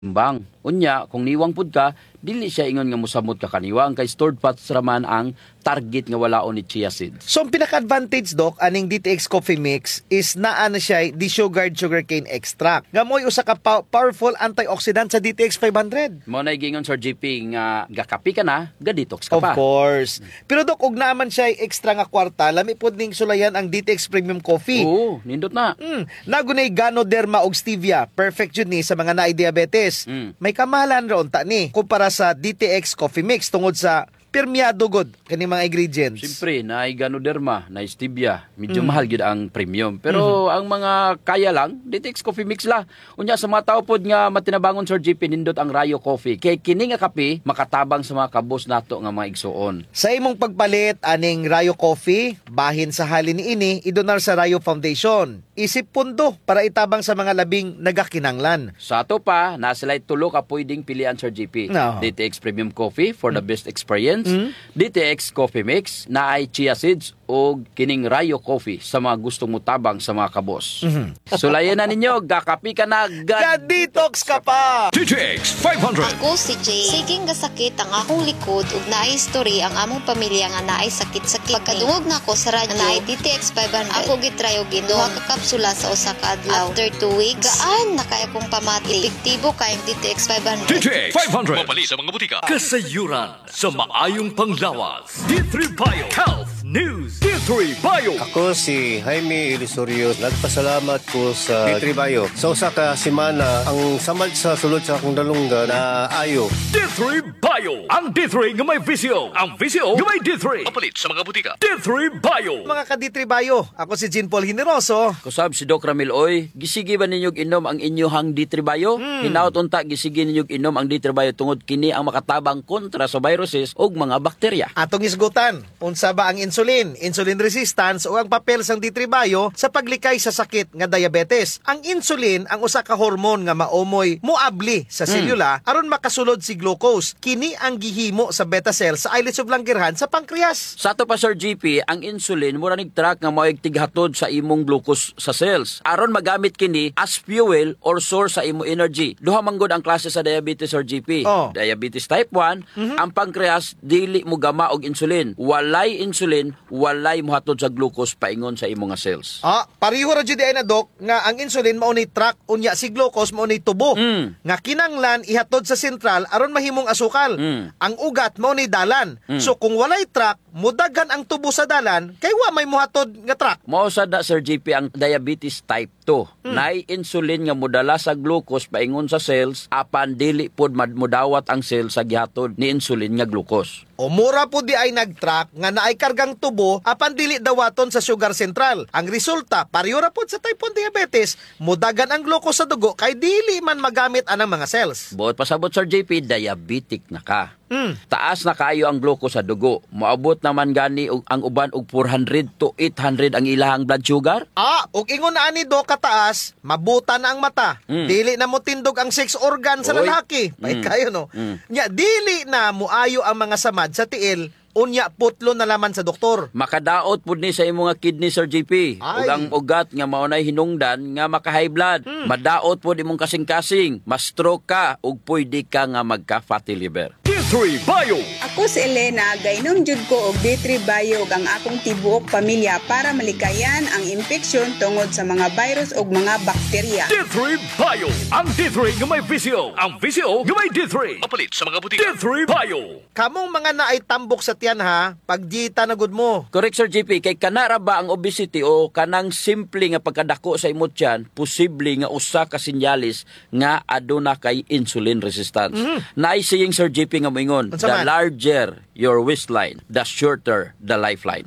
timbang. Unya, kung niwang pud ka, dili siya ingon nga mosamot ka kaniwang kay stored fats raman ang target nga walaon ni chia seeds. So, ang pinaka-advantage, Doc, aning DTX Coffee Mix is naa na siya desugared sugarcane extract. Nga mo'y usa ka powerful antioxidant sa DTX 500. Mo na gingon Sir GP nga gakapi ka na, ga-detox ka Of pa. course. Pero Doc, ug naman siya extra nga kwarta, lami pod ning sulayan ang DTX Premium Coffee. Oo, nindot na. Nagunay Ganoderma og stevia, perfect yun ni sa mga naay diabetes. May kamahalan ron ta ni kumpara sa DTX Coffee Mix tungod sa permiado god kani mga ingredients. Siyempre, na Ganoderma, na stevia, medyo mahal gid ang premium. Pero ang mga kaya lang, DTX Coffee Mix la. Unya sa mga tao pod nga matinabangon Sir GP nindot ang Rayo Coffee. Kay kini nga kape makatabang sa mga kabos nato nga mga igsuon. Sa imong pagpalit aning Rayo Coffee, bahin sa halin ni ini idonar sa Rayo Foundation. Isip pundo para itabang sa mga labing nagakinanglan. Sa ato pa, nasilay tulo ka pwedeng pilian Sir GP. No. DTX Premium Coffee for the best experience. DTX Coffee Mix na ay chia seeds o kining Rayo Coffee sa mga gustong mutabang sa mga kabos. Sulayan na ninyo, gakapi ka na, Ga-detox ka pa! DTX 500. Ako si Jay. Siging gasakit ang akong likod ug naay history ang among pamilya nga naay sakit-sakit. Pagkadungog na ko sa radyo naay DTX 500. Ako gitry og duha ka kapsula sa usa ka adlaw. After 2 weeks, gaan na kay akong pamati. Epektibo kay DTX 500. DTX 500. Mabali sa mga butika. Kasayuran sa maayong panglawas. D3 Bio Health News. D3 Bio. Ako si Jaime Ilisorio. Nagpasalamat ko sa D3 Bio. Sa usa ka semana, ang samad sa sulod sa akong dalungga na ayo. D3 Bio. Ang D3 nga may visyo. Ang visyo nga may D3. Mapalit sa mga butika. D3 Bio. Mga ka-D3 Bio, ako si Jean Paul Generoso. Kusab si Doc Ramil Oy, gisigi ba ninyog inom ang inyuhang D3 Bio? Hinaut unta gisigi ninyog inom ang D3 Bio tungod kini ang makatabang kontra sa viruses ug mga bakterya. Atong isgutan, unsa ba ang insulin, insulin resistance o ang papel sang D3 Bio sa paglikay sa sakit nga diabetes. Ang insulin ang usa ka hormone nga maomoy moabli sa selula aron makasulod si glucose. Kini ang gihimo sa beta cells sa islets of Langerhans sa pancreas. Sa ato pa Sir GP, ang insulin mura nig track nga mao'y tighatod sa imong glucose sa cells aron magamit kini as fuel or source sa imong energy. Duha man gud ang klase sa diabetes Sir GP. Oh. Diabetes type 1, ang pancreas dili mo gama og insulin. Walay insulin, walay mohatod sa glucose paingon sa imong nga cells. Pareho ra jud ay na Doc nga ang insulin mao ni track unya si glucose mao ni tubo. Nga kinanglan ihatod sa sentral aron mahimong asukal. Ang ugat mao ni dalan. So kung walay track, mudagan ang tubo sa dalan kay wa may muhatod nga track. Mao sad na Sir GP ang diabetes type 2. Naay insulin nga modala sa glucose paingon sa cells apan dili pod mudawat ang cells sa gihatod ni insulin nga glucose. O mura po di ay nag-track nga naay kargang tubo apan dili dawaton sa sugar central. Ang resulta, pareho ra pod sa type 1 diabetes, mudagan ang glucose sa dugo kay dili man magamit anang mga cells. Buot pasabot Sir JP, diabetic na ka. Taas na kayo ang glucose sa dugo. Moabot naman gani ang uban og 400 to 800 ang ilahang blood sugar. Ug ingon na ani Doc kataas, mabuta na ang mata. Dili na mo tindog ang sex organ sa Oy. lalaki. Pait kayo no. Nya dili na muayo ang mga samad sa tiil. Unya putlo na laman sa doktor. Makadaot pud ni sa imong nga kidney Sir JP. Ay. Ug ang ugat nga maunay hinungdan nga maka-high blood. Madaot pud imong kasing-kasing, ma-stroke ka ug pwede ka nga magka-fatty liver. D3 Bio. Ako si Elena, gainom jud ko og D3 Bio ang akong tibuok pamilya para malikayan ang infeksyon tungod sa mga virus ug mga bakterya. D3 Bio. Ang D3 nga may visyo. Ang visyo nga may D3. Mapalit sa mga butika. D3 Bio. Kamong mga naay tambok sa tiyan ha, pagdita na gud mo. Correct Sir JP, kay kanara ba ang obesity o kanang simple nga pagkadako sa imong tiyan, posible nga usa ka sinyalis nga aduna kay insulin resistance. Naay saying Sir JP nga moingon, Unsa the man? larger your waistline, the shorter the lifeline.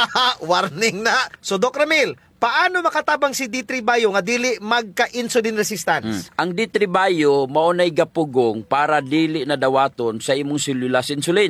Warning na. So Doc Ramil, paano makatabang si D3 Bio nga dili magka-insulin resistance? Ang D3 Bio maunay gapugong para dili na dawaton sa imong cellulose insulin.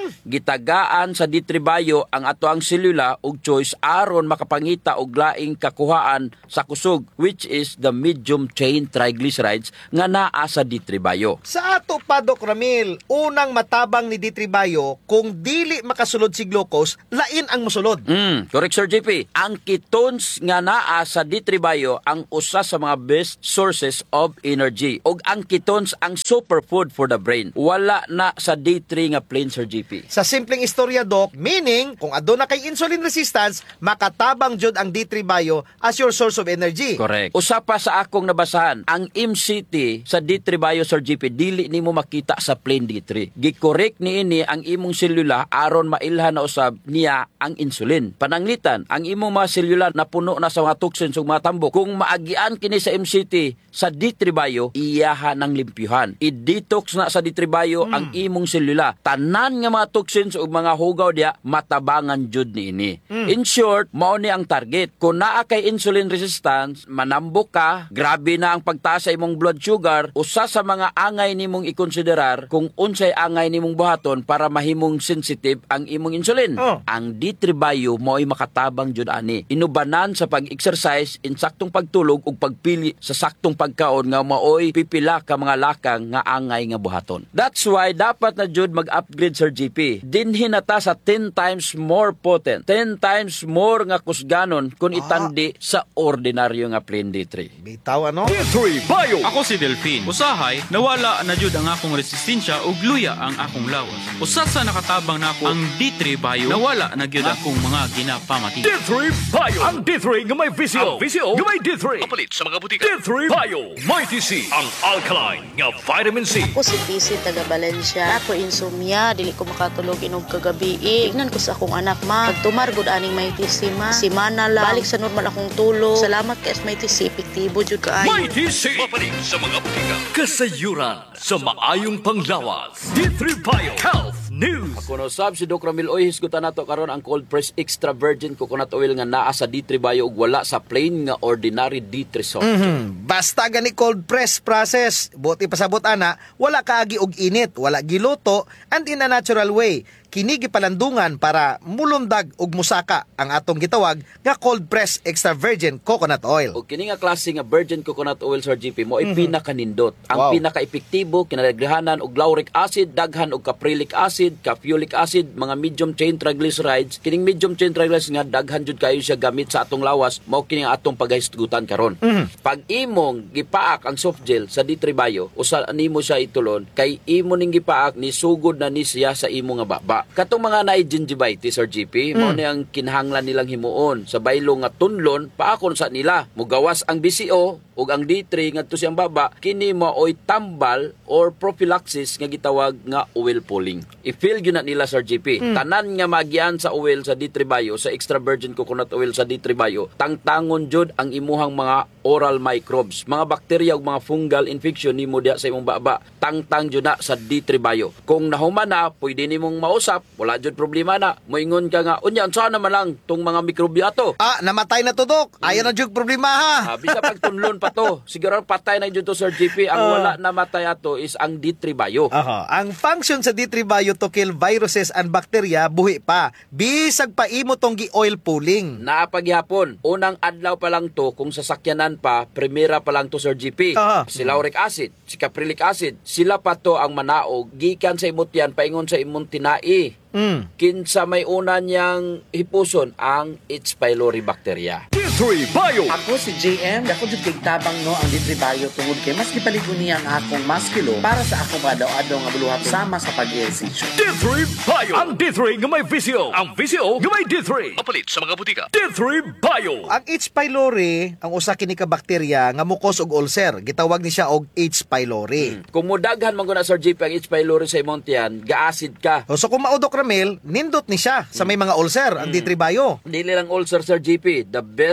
Gitagaan sa D3 Bio ang ato ang selula ug choice aron makapangita og laing kakuhaan sa kusog, which is the medium chain triglycerides nga naa sa D3 Bio. Sa ato pa, Doc Ramil, unang matabang ni D3 Bio, kung dili makasulod si glucose, lain ang musulod. Correct, Sir JP. Ang ketones nga naa sa D3 Bio ang usa sa mga best sources of energy. Og ang ketones ang superfood for the brain. Wala na sa D3 nga plain, Sir JP. Sa simpleng istorya, Doc, meaning, kung aduna kay insulin resistance, makatabang jud ang D3 Bio as your source of energy. Correct. Usa pa sa akong nabasahan, ang MCT sa D3 Bio, Sir JP, dili nimo makita sa plain D3. Gikorek niini ang imong selula aron mailhan na usab niya ang insulin. Pananglitan, ang imong mga selula na puno na sa mga toxins ug mga tambok. Kung maagian kini sa MCT sa D3 Bio, iyaha ng limpyuhan. I-detox na sa D3 Bio ang imong selula. Tanan nga mga toxins ug mga hugaw diya matabangan jud niini. In short, mao ni ang target. Kung naa kay insulin resistance, manambok ka, grabe na ang pagtaas sa imong blood sugar, usa sa mga angay nimong ikonsiderar kung unsay angay nimong buhaton para mahimong sensitive ang imong insulin. Ang D3 Bio mo'y makatabang jud ani. Inubanan sa pag-exercise, insaktong pagtulog ug pagpili sa saktong pagkaon nga maoy pipila ka mga lakang nga angay nga buhaton. That's why dapat na jud mag-upgrade, Sir GP. Dinhi na ta sa 10 times more potent, 10 times more nga kusganon kung itandi sa ordinaryo nga plain D3. Bitaw, ano? D3 Bio. Ako si Delphine. Usahay, nawala na jud ang akong resistensya ug luya ang akong lawas. Usa sa nakatabang nako ang D3 Bio, nawala na gyud akong mga ginapamati. D3 Bio. Ang D3 nga may visio. Ang Visio nga may D3. Kapalit sa mga butika. D3 Bio. Mighty C. Ang alkaline nga vitamin C. Ako si PC taga Valencia. Ako insomnia, dili ko makatulog inog kagabi. Tignan ko sa akong anak, ma. Pagtumar gud aning may TC, ma. Simana lang. Balik sa normal akong tulog. Salamat kay may TC, epektibo jud kaayo. Mighty C. Kapalit sa mga butika. Kasayuran sa maayong panglawas. D3 Bio Health News. Kuno sab si Doc Ramil, oy hisgutan nato karon ang cold press extra virgin coconut oil nga naa sa D3 Bio ug wala sa plain nga ordinary D3 soft. Basta gani cold press process, buti pasabot ana, wala kaagi og init, wala giluto, and in a natural way. Kini gipalandungan para mulundag ug musaka ang atong gitawag nga cold press extra virgin coconut oil. O kini nga klase nga virgin coconut oil, Sir GP, mo ay pinakanindot. Ang pinaka-epektibo, kinadaghanan og lauric acid, daghan og caprylic acid, caffeolic acid, mga medium chain triglycerides. Kining medium chain triglycerides nga daghan jud kayo siya gamit sa atong lawas, mao kini nga atong paghisgutan karon. Pag imong gipaak ang soft gel sa D3 Bio, usa nimo siya itulon kay imo ning gipaak ni sugod na ni siya sa imo nga baba. Katong mga naay gingivitis, Sir GP, mao ni ang kinahanglan nilang himuon sa baylo nga tunlon paakon sa nila. Mugawas ang BCO ug ang D3 ngadto siyang baba, kini maoy tambal or prophylaxis nga gitawag nga oil pulling. I-feel gyud na nila, Sir GP. Tanan nga magian sa oil sa D3 Bio, sa extra virgin coconut oil sa D3 Bio, tangtangon jud ang imuhang mga oral microbes, mga bakterya ug mga fungal infection nimo diha sa imong baba. Tangtang jud na sa D3 Bio. Kung nahuman na, pwede nimong mausap, wala jud problema na. Moingon ka nga, unya unsa naman lang tong mga mikrobyo ato? Namatay na to, Dok. Ayaw na jud problema, ha? Bisa pagtunlon pa to. Siguro patay na jud to, Sir GP. Ang wala namatay ato is ang D3 Bio. Ang function sa D3 Bio to kill viruses and bacteria buhi pa. Bisag pa imo tong gi-oil pulling. Naapaghapon, unang adlaw pa lang to, kung sasakyanan pa, primera pa lang to, Sir GP. Si lauric acid, si caprylic acid, sila pa to ang manaog, gikan sa imot yan, paingon sa imong tinai. Kinsa may una niyang hipuson ang H. pylori bacteria. D3 Bio. Ako si JM, ako jud kay tabang no ang D3 Bio tungod kay mas gipaligon niya ang akong maskilo para sa akong adaw-adaw nga buluhat sama sa pag-ehersisyo. D3 Bio. Ang D3 nga may visio. Ang visio nga may D3. Kapalit sa mga butika. D3 Bio. Ang H. pylori, ang usa kini ka bakterya nga mukos og ulcer, gitawag ni siya og H. pylori. Kung mudaghan man guna, Sir JP, ang H. pylori sa imong tiyan, ga-acid ka. So kung maudok Ramil, nindot ni siya sa may mga ulcer ang D3 Bio. Dili lang ulcer, Sir GP. The best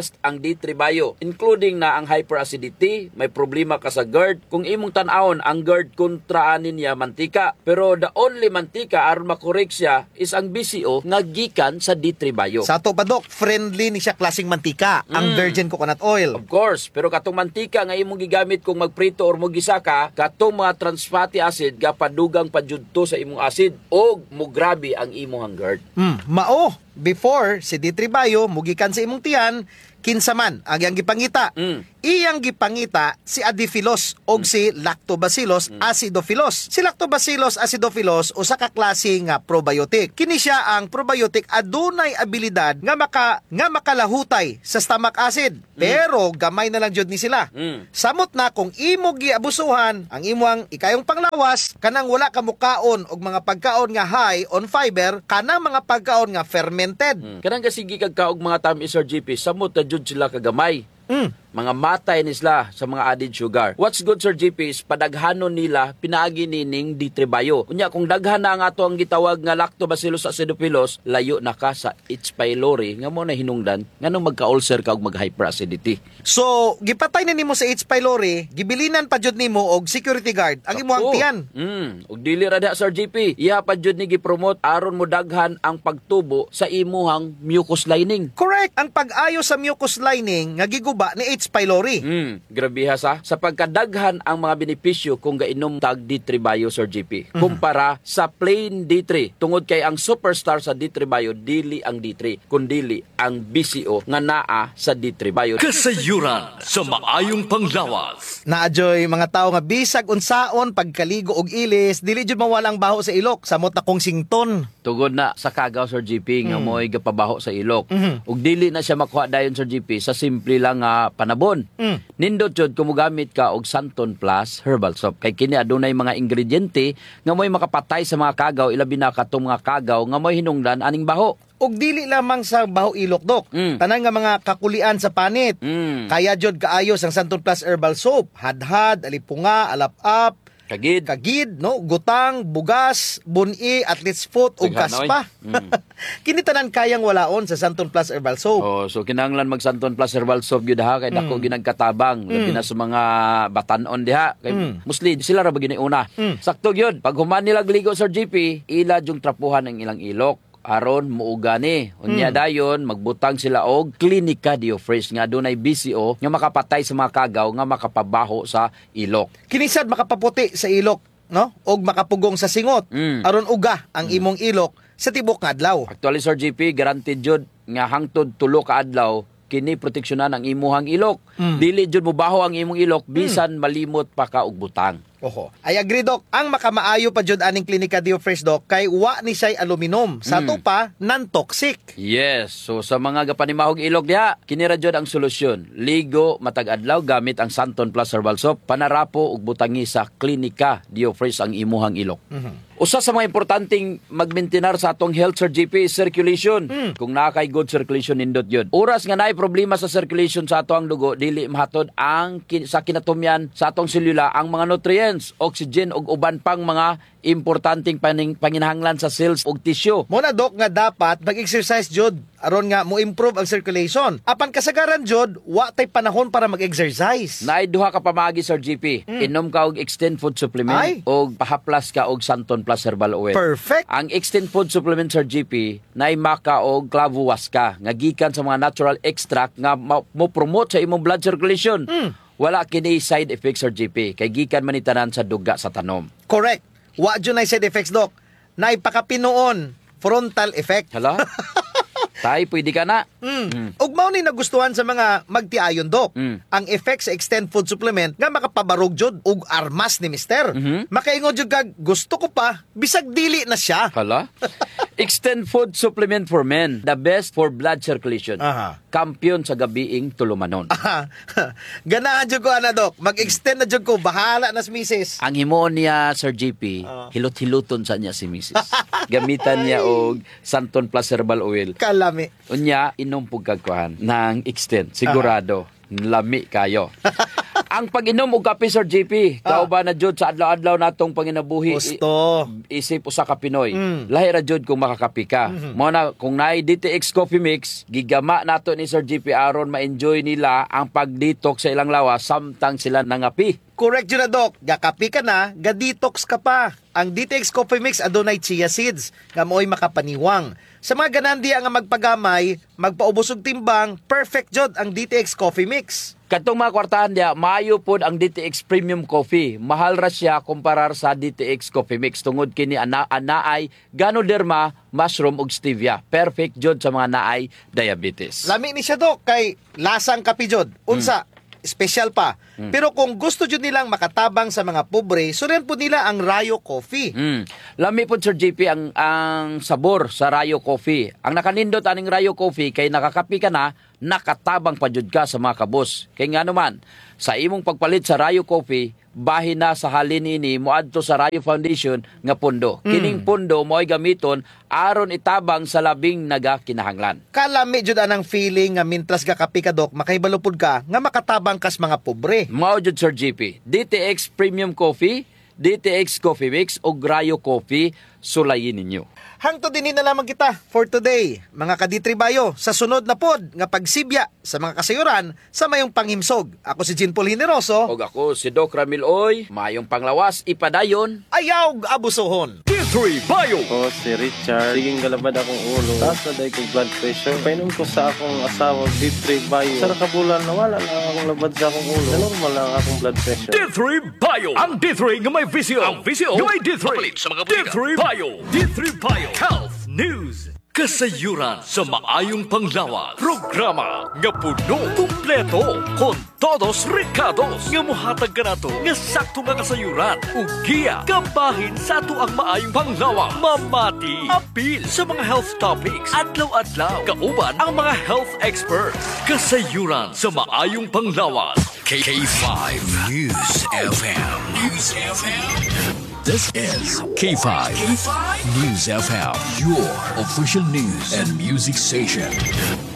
assist ang D3 Bio, including na ang hyperacidity, may problema ka sa GERD. Kung imong tan-awon ang GERD kontraanin niya mantika, pero the only mantika aron makorek siya is ang BCO nga gikan sa D3 Bio. Sa ato pa Dok, friendly ni siya klaseng mantika, ang virgin coconut oil. Of course, pero katong mantika nga imong gigamit kung magprito or mogisaka, katong mga trans fatty acid gapadugang padjudto sa imong acid o mugrabe ang imong GERD. Mao, before si D3 Bio mugikan sa imong tiyan, kinsaman ang iyang gipangita. Iyang gipangita si Adiphilus o si Lactobacillus acidophilus. Si Lactobacillus acidophilus usa ka klase nga probiotic. Kini siya ang probiotic adunay abilidad nga makalahutay sa stomach acid. Pero gamay na lang jud ni sila. Samot na kung imo giabusuhan ang imong ikayong panglawas, kanang wala ka mukaon og mga pagkaon nga high on fiber, kanang mga pagkaon nga fermented. Kanang kasigi kag kaog mga tamis Sir GP, samot na jud sila kagamay. Mga matay ni sila sa mga added sugar. What's good Sir GP is padaghanon nila pinaagi nining D3 Bio. Unya kung daghan na ang ato ang gitawag nga Lactobacillus acidophilus, layo na ka sa H. pylori nga mo na hinungdan nganong magka-ulcer ka og mag-hyperacidity. So, gipatay na nimo sa H. pylori, gibilinan pa jud nimo og security guard ang imong tiyan. Og dili ra diha Sir GP, iya pa jud ni gipromote aron mo daghan ang pagtubo sa imuhang mucous lining. Correct. Ang pag-ayo sa mucous lining nga giguba ni H. pylori. Grabe sa pagkadaghan ang mga benepisyo kung gainom tag D3 Bio Sir GP kumpara sa plain D3. Tungod kay ang superstar sa D3 Bio dili ang D3 kundili ang BCO nga naa sa D3 Bio. Kasayuran sa maayong panglawas. Naadyoy mga tao nga bisag unsaon pagkaligo og ilis, dili jud mawalang baho sa ilok samot na kong sington. Tugod na sa kagaw Sir GP nga mo'y gapabaho sa ilok. Ug dili na siya makuha dayon Sir GP sa simple lang nga panabon. Nindot jud kung mogamit ka og Santon Plus herbal soap kay kini adunay mga ingrediente nga mo'y makapatay sa mga kagaw, ilabi na katong mga kagaw nga mo'y hinungdan aning baho. Og dili lamang sa baho ilok Dok, tanan nga mga kakulian sa panit. Kaya jud kaayos ang Santon Plus herbal soap, hadhad, alipunga, alap-ap, kagid, no, gutang, bugas, buni, athlete's foot ug kaspa. Kini tanan kayang walaon sa Santon Plus herbal soap. Oh, so kinahanglan mag Santon Plus herbal soap gyud ha kay dako ginagkatabang labi na sa mga batan-on diha kay mostly sila ra ba gini una. Sakto gyud pag human nila gligo Sir GP, ila jung trapuhan ang ilang ilok aron muuga ni. Unya dayon magbutang sila og Clinica Diofresh nga dunay BCO nga makapatay sa mga kagaw nga makapabaho sa ilok. Kinisad makapaputi sa ilok, no? Og makapugong sa singot aron uga ang imong ilok sa tibok nga adlaw. Actually Sir GP, guaranteed jud nga hangtod 3 ka adlaw kini proteksyonan ang imuhang ilok. Dili jud mobaho ang imong ilok bisan malimot pa ka og butang. Oho. I agree Dok. Ang makamaayo pa jud aning Clinica Diofresh Dok kay wa ni say aluminum. Sa to pa non-toxic. Yes. So sa mga gapanimahog ilok diha, kini ra jud ang solusyon. Ligo matag adlaw gamit ang Santon Plus herbal soap, panarapo ug butangi sa Clinica Diofresh ang imuhang ilok. Usa sa mga importanteng magmaintenar sa atong health Sir GP is circulation. Kung nakay good circulation nindot yun. Oras nga naay problema sa circulation sa atong dugo, dili mahatod ang sa kinatumyan sa atong selula ang mga nutrients, oxygen ug uban pang mga importanteng panginahanglan sa cells ug tissue. Muna Dok nga dapat mag-exercise jud aron nga mo improve ang circulation. Apan kasagaran jud wa tay panahon para mag-exercise. Naay duha ka pamagi Sir GP. Inom ka og Extend Food Supplement ug pahaplas ka og Santon Plus herbal oil. Perfect. Ang Extend Food Supplement Sir GP naay maka og clavo waska nga gikan sa mga natural extract nga mo promote sa imong blood circulation. Wala kini side effects Sir GP kay gikan man ni tanan sa duga sa tanom. Correct. Wa jud nay side effects Dok. Naay pakapinuon frontal effect. Hala? Tay, pwede ka na. Ug mao ni nagustuhan sa mga magtiayon Dok. Ang effect sa Extend Food Supplement nga makapabarog jud ug armas ni mister. Makaingon jud kag gusto ko pa bisag dili na siya. Hala? Extend Food Supplement for Men, the best for blood circulation. Kampiyon sa gabiing tulumanon. Ganahan jud ko ana Dok. Mag-extend na jud ko, bahala na si Mrs. Ang himoon niya Sir GP, hilot-hiluton sa niya si Mrs. Gamitan niya og Santon Plus herbal oil. Kalami. Unya inom pug kagkuhan ng Extend. Sigurado lami kayo. Ang pag-inom og kape, Sir JP, kauban na jud sa adlaw-adlaw natong panginabuhi. Gusto. Isip usa ka Pinoy. Lahi ra jud kung makakapi ka. Mo na kung naay DTX Coffee Mix, gigama nato ni Sir JP aron ma-enjoy nila ang pag-detox sa ilang lawas samtang sila nangapi. Correct yun na, Doc. Gakapi ka na, ga-detox ka pa. Ang DTX Coffee Mix adunay chia seeds nga mo'y makapaniwang. Sa mga ganandi nga magpagamay, magpaubos og timbang, perfect jud ang DTX Coffee Mix. Katong mga kwartahan diya, maayo pod ang DTX Premium Coffee. Mahal ra siya kumparar sa DTX Coffee Mix tungod kini anaay Ganoderma, mushroom ug stevia. Perfect jud sa mga naay diabetes. Lami ni siya, Doc, kay lasang kapi jud. Unsa? Special pa. Pero kung gusto jud nilang makatabang sa mga pobre, suren po nila ang Rayo Coffee. Lami po, Sir JP, ang sabor sa Rayo Coffee. Ang nakanindot aning Rayo Coffee kay nakakapi ka na, nakatabang pa jud ka sa mga kabos. Kay nga naman, sa imong pagpalit sa Rayo Coffee, bahin na sa halin ini moadto sa Rayo Foundation nga pundo. Kining pundo mo'y gamiton aron itabang sa labing nagakinahanglan. Kalami jud anang feeling nga mintras gakapi ka, Doc, makahibalo pud ka nga makatabang kas mga pobre. Mao jud, Sir JP, DTX Premium Coffee, DTX Coffee Mix ug Rayo Coffee, sulayin ninyo. Hangtod din na lamang kita for today. Mga kaditribayo, sa sunod na pod nga pagsibya sa mga kasayuran sa mayong panghimsog. Ako si Jean Paul Generoso. Og ako si Doc Ramil Oy, mayong panglawas ipadayon. Ayaw abusohon. D3 Bio. Ako si Richard. Siging galabad akong ulo. Taas na dahil kong blood pressure. Painom ko sa akong asawa, D3 Bio. Sa kabulan, nawala lang akong labad sa akong ulo. Normal lang akong blood pressure. D3 Bio. Ang D3 nga may visio. Ang visio nga may D3. Mapalit sa mga butika. D3 Bio. D3 Bio. Health News. Kasayuran sa maayong panglawas. Programa nga puno, kumpleto, con todos recados. Nga muhatag ka na to, nga sakto nga kasayuran. Ug giya, kabahin sa ato ang maayong panglawas. Mamati, apil sa mga health topics. Adlaw-adlaw, kauban ang mga health experts. Kasayuran sa maayong panglawas. K5 News FM. News FM. This is K5 News FM, your official news and music station.